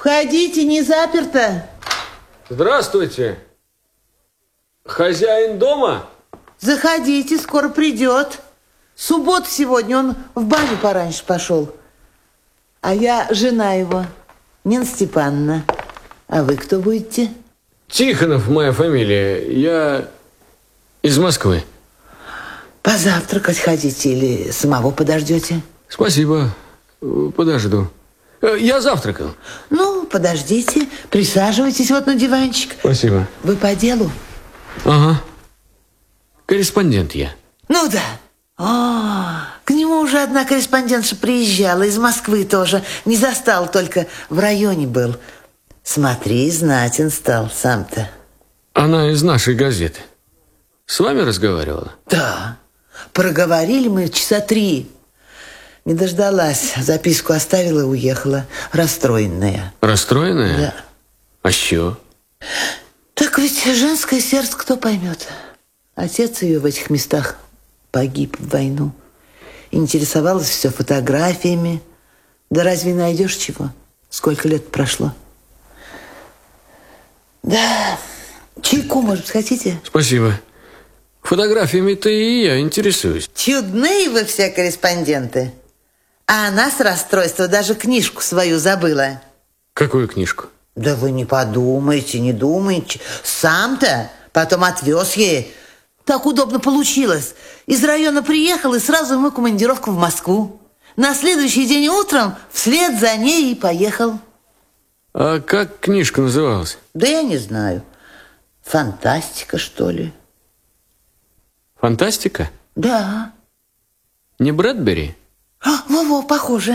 Входите, не заперто. Здравствуйте. Хозяин дома? Заходите, скоро придет. Суббота сегодня, он в баню пораньше пошел. А я жена его, Нина Степановна. А вы кто будете? Тихонов моя фамилия. Я из Москвы. Позавтракать хотите или самого подождете? Спасибо, подожду. Я завтракал. Ну, подождите, присаживайтесь вот на диванчик. Спасибо. Вы по делу? Ага. Корреспондент я. Ну да. К нему уже одна корреспондентша приезжала, из Москвы тоже. Не застал, только в районе был. Смотри, знатен стал сам-то. Она из нашей газеты. С вами разговаривала? Да. Проговорили мы часа 3. Не дождалась. Записку оставила и уехала. Расстроенная. Расстроенная? Да. А что? Так ведь женское сердце кто поймет? Отец ее в этих местах погиб в войну. Интересовалась все фотографиями. Да разве найдешь чего? Сколько лет прошло? Да. Чайку, может, хотите? Спасибо. Фотографиями-то и я интересуюсь. Чудные вы все корреспонденты. А она с расстройства даже книжку свою забыла. Какую книжку? Да вы не подумайте, не думайте. Сам-то потом отвез ей. Так удобно получилось. Из района приехал и сразу ему командировку в Москву. На следующий день утром вслед за ней и поехал. А как книжка называлась? Да я не знаю. Фантастика, что ли? Фантастика? Да. Не Брэдбери? Во-во, похоже.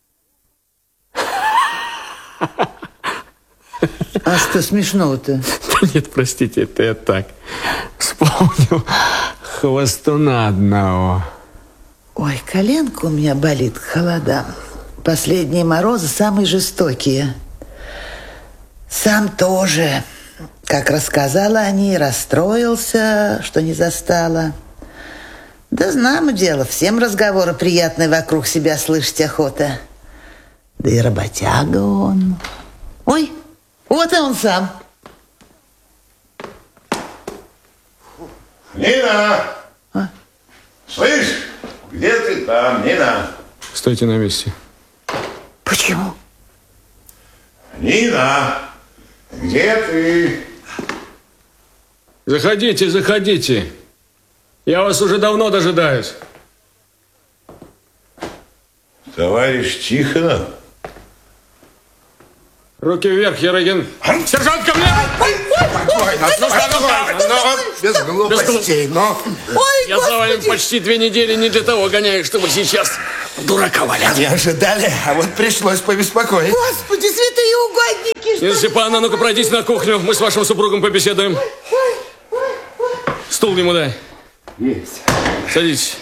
А что смешного-то? Да нет, простите, это я так вспомнил хвостуна одного. Ой, коленка у меня болит к холодам. Последние морозы самые жестокие. Сам тоже, как рассказала о ней, расстроился, что не застала. Да знамо дело, всем разговоры приятные вокруг себя слышать охота. Да и работяга он. Ой, вот и он сам. Нина! Слышь, где ты там, Нина? Стойте на месте. Почему? Нина, где ты? Заходите, заходите. Я вас уже давно дожидаюсь. Товарищ Тихонов? Руки вверх, Ерыгин. Сержант, ко мне! Без глупостей, но... Я за вами почти 2 недели не для того гоняю, чтобы сейчас дурака валять. Не ожидали, а вот пришлось побеспокоить. Господи, святые угодники! Нина Степановна, ну-ка пройдите на кухню. Мы с вашим супругом побеседуем. Стул ему дай. Есть. Садитесь.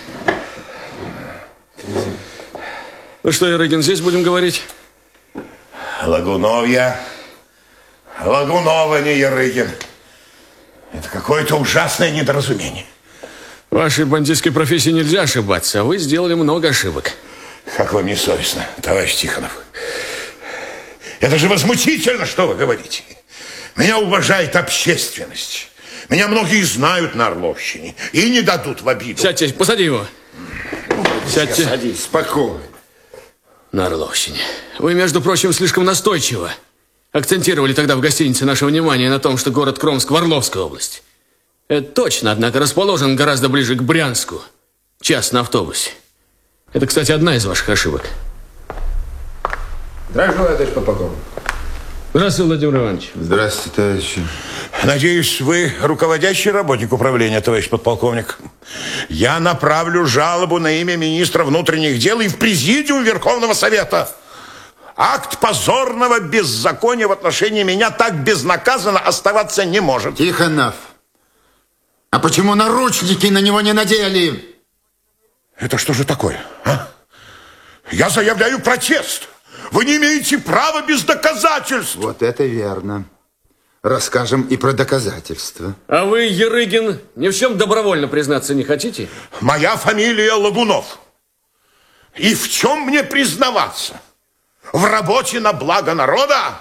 Ну что, Ерыгин, здесь будем говорить? Лагунов я. Лагунова, не Ерыгин. Это какое-то ужасное недоразумение. В вашей бандитской профессии нельзя ошибаться, а вы сделали много ошибок. Как вам не совестно, товарищ Тихонов? Это же возмутительно, что вы говорите. Меня уважает общественность. Меня многие знают на Орловщине и не дадут в обиду. Сядьте, посади его. Сядьте. Садись, спокойно. На Орловщине. Вы, между прочим, слишком настойчиво акцентировали тогда в гостинице наше внимание на том, что город Кромск в Орловской области. Это точно, однако, расположен гораздо ближе к Брянску. Час на автобусе. Это, кстати, одна из ваших ошибок. Здравствуйте, товарищ подполковник. Здравствуйте, Владимир Иванович. Здравствуйте, товарищи. Надеюсь, вы руководящий работник управления, товарищ подполковник. Я направлю жалобу на имя министра внутренних дел и в президиум Верховного Совета. Акт позорного беззакония в отношении меня так безнаказанно оставаться не может. Тихонов, а почему наручники на него не надели? Это что же такое, а? Я заявляю протест. Вы не имеете права без доказательств. Вот это верно. Расскажем и про доказательства. А вы, Ерыгин, ни в чем добровольно признаться не хотите? Моя фамилия Лагунов. И в чем мне признаваться? В работе на благо народа?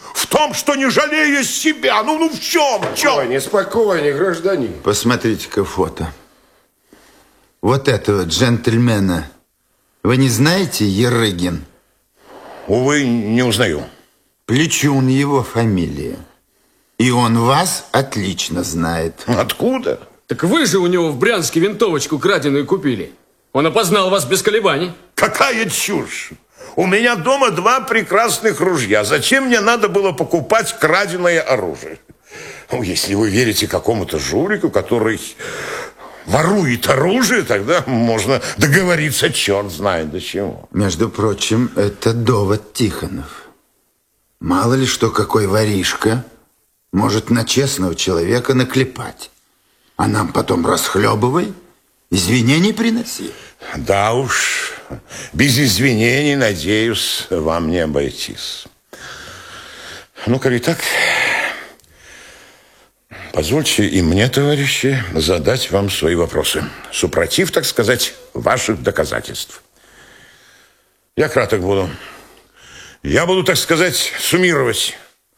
В том, что не жалея себя. Ну в чем? Спокойнее, гражданин. Посмотрите-ка фото. Вот этого джентльмена. Вы не знаете, Ерыгин? Увы, не узнаю. Плечун его фамилия. И он вас отлично знает. Откуда? Так вы же у него в Брянске винтовочку краденую купили. Он опознал вас без колебаний. Какая чушь! У меня дома 2 прекрасных ружья. Зачем мне надо было покупать краденое оружие? Ну, если вы верите какому-то жулику, который ворует оружие, тогда можно договориться черт знает до чего. Между прочим, это довод Тихонов. Мало ли что какой воришка может на честного человека наклепать. А нам потом расхлебывай, извинений приноси. Да уж, без извинений, надеюсь, вам не обойтись. Ну, коли так, позвольте и мне, товарищи, задать вам свои вопросы. Супротив, так сказать, ваших доказательств. Я краток буду. Я буду, так сказать, суммировать.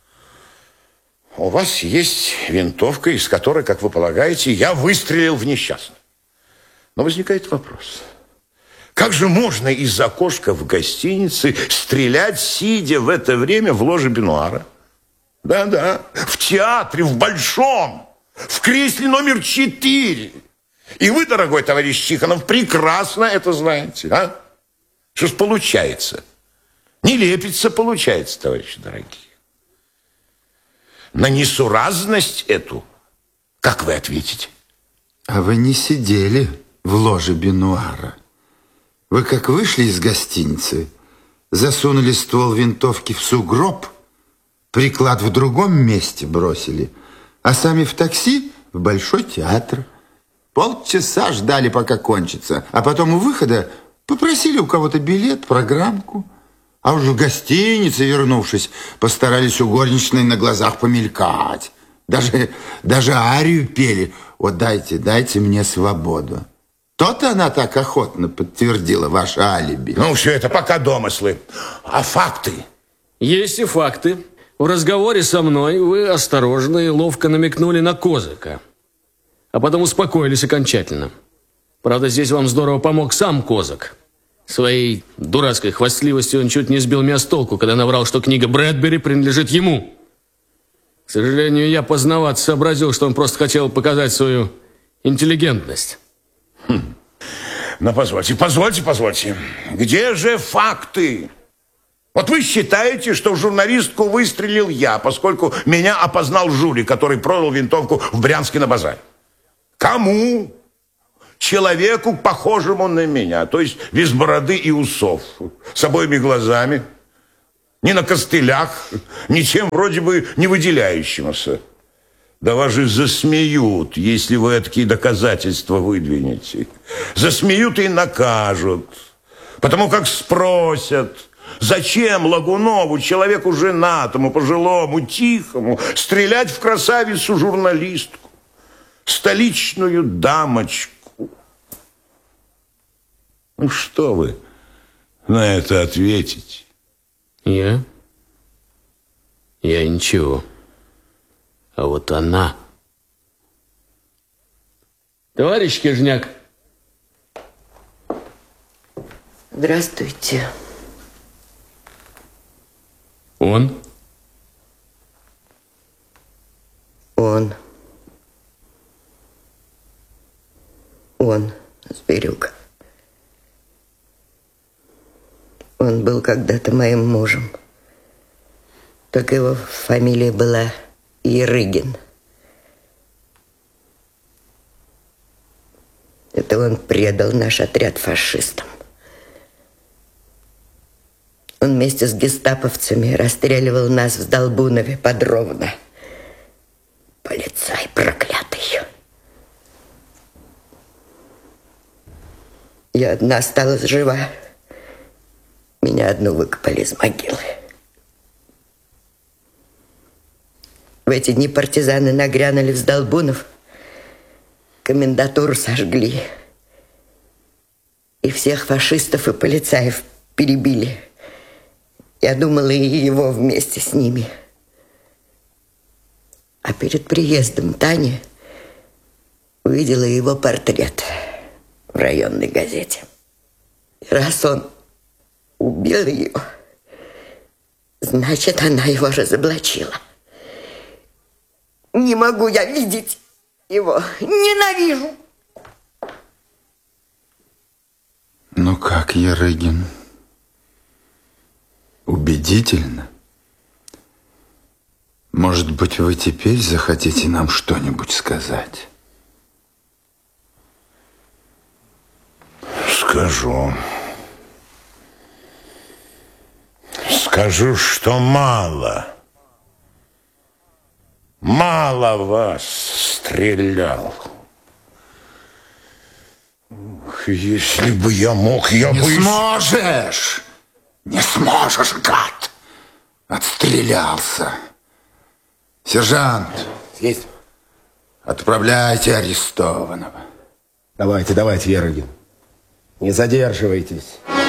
У вас есть винтовка, из которой, как вы полагаете, я выстрелил в несчастного. Но возникает вопрос. Как же можно из окошка в гостинице стрелять, сидя в это время в ложе бенуара? Да-да, в театре, в Большом, в кресле номер 4. И вы, дорогой товарищ Тихонов, прекрасно это знаете, а? Что ж получается? Нелепица получается, товарищи дорогие. На несуразность эту, как вы ответите? А вы не сидели в ложе бенуара. Вы как вышли из гостиницы, засунули ствол винтовки в сугроб, приклад в другом месте бросили, а сами в такси в Большой театр. Полчаса ждали, пока кончится, а потом у выхода попросили у кого-то билет, программку. А уже в гостинице, вернувшись, постарались у горничной на глазах помелькать. Даже арию пели: «Вот дайте мне свободу». То-то она так охотно подтвердила ваше алиби. Ну, все это пока домыслы. А факты? Есть и факты. В разговоре со мной вы осторожно и ловко намекнули на Козыка. А потом успокоились окончательно. Правда, здесь вам здорово помог сам Козак. Своей дурацкой хвастливостью он чуть не сбил меня с толку, когда наврал, что книга Брэдбери принадлежит ему. К сожалению, я поздновато сообразил, что он просто хотел показать свою интеллигентность. Но позвольте. Где же факты? Вот вы считаете, что в журналистку выстрелил я, поскольку меня опознал жулик, который продал винтовку в Брянске на базаре. Кому? Человеку, похожему на меня, то есть без бороды и усов, с обоими глазами, не на костылях, ничем вроде бы не выделяющимся. Да вас же засмеют, если вы такие доказательства выдвинете. Засмеют и накажут, потому как спросят: зачем Лагунову, человеку женатому, пожилому, тихому, стрелять в красавицу-журналистку, столичную дамочку? Ну, что вы на это ответите? Я ничего. А вот она... Товарищ Кижняк. Здравствуйте. Он? Он, зверюга. Он был когда-то моим мужем. Только его фамилия была Ерыгин. Это он предал наш отряд фашистам. Он вместе с гестаповцами расстреливал нас в Долбунове под Ровно. Полицай проклятый. Я одна осталась жива. Меня одну выкопали из могилы. В эти дни партизаны нагрянули в Долбунов, комендатуру сожгли. И всех фашистов и полицаев перебили. Я думала, и его вместе с ними. перед приездом Тани увидела его портрет в районной газете. И раз он убил ее, значит, она его разоблачила. Не могу я видеть его. Ненавижу. Ну как, Ярыгин? Убедительно? Может быть, вы теперь захотите нам что-нибудь сказать? Скажу. Скажу, что мало. Мало вас стрелял. Если бы я мог, я бы... Не сможешь! Не сможешь, гад! Отстрелялся. Сержант! Есть. Отправляйте арестованного. Давайте, Ярыгин. Не задерживайтесь.